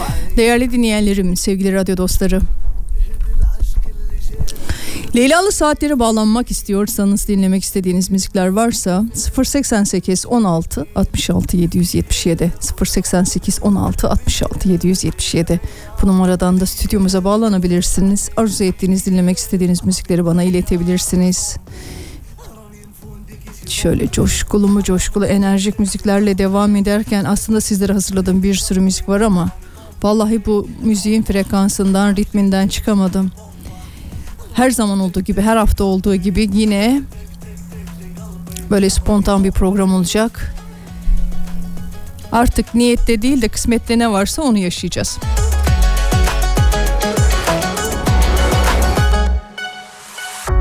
Değerli dinleyenlerim, sevgili radyo dostları. Leylalı Saatlere bağlanmak istiyorsanız, dinlemek istediğiniz müzikler varsa 088 16 66 777 088 16 66 777 bu numaradan da stüdyomuza bağlanabilirsiniz. Arzu ettiğiniz, dinlemek istediğiniz müzikleri bana iletebilirsiniz. Şöyle coşkulu enerjik müziklerle devam ederken aslında sizlere hazırladığım bir sürü müzik var ama vallahi bu müziğin frekansından, ritminden çıkamadım. Her zaman olduğu gibi, her hafta olduğu gibi yine böyle spontan bir program olacak. Artık niyette değil de kısmette ne varsa onu yaşayacağız.